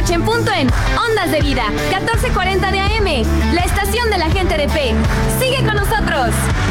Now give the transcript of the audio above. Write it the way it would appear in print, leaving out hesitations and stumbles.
noche en punto en Ondas de Vida, 1440 de AM, la estación de la gente de fe. ¡Sigue con nosotros!